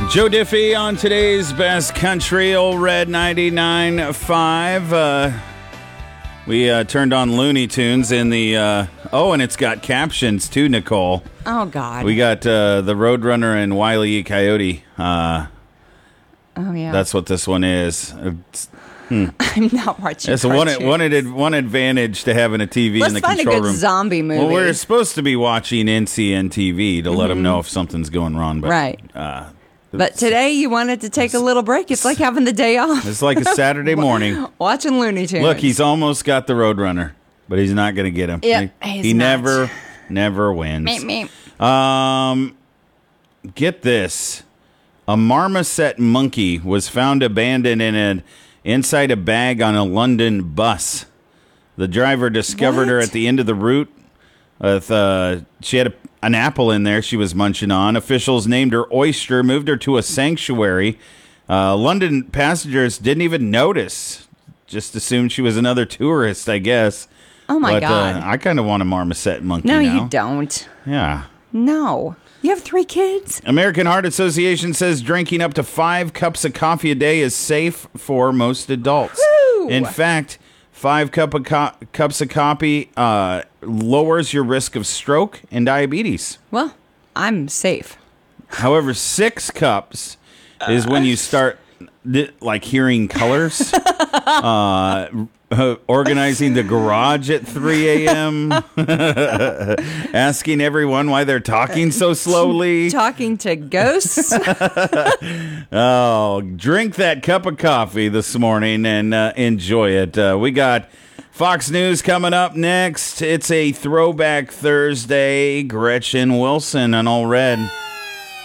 Joe Diffie on today's Best Country, Old Red 99.5. We turned on Looney Tunes in the... and it's got captions too, Nicole. Oh, God. We got the Roadrunner and Wile E. Coyote. Oh, yeah. That's what this one is. I'm not watching It's one advantage to having a TV in the control room. Let's find a good zombie movie. Well, we're supposed to be watching NCN-TV to let them know if something's going wrong. But, right. But today you wanted to take a little break. It's like having the day off. It's like a Saturday morning. Watching Looney Tunes. Look, he's almost got the Roadrunner, but he's not going to get him. Yeah, he never wins. Meep, meep. Get this. A marmoset monkey was found abandoned inside a bag on a London bus. The driver discovered her at the end of the route. She had an apple in there she was munching on. Officials named her Oyster, moved her to a sanctuary. London passengers didn't even notice. Just assumed she was another tourist, I guess. Oh, my God. I kind of want a marmoset monkey No, now. you don't. Yeah. No. You have 3 kids? American Heart Association says drinking up to 5 cups of coffee a day is safe for most adults. Woo! In fact, 5 cups of coffee lowers your risk of stroke and diabetes. Well, I'm safe. However, 6 cups is when you start hearing colors, organizing the garage at 3 a.m., asking everyone why they're talking so slowly. Talking to ghosts. Oh, drink that cup of coffee this morning and enjoy it. We got Fox News coming up next. It's a Throwback Thursday. Gretchen Wilson on All Red.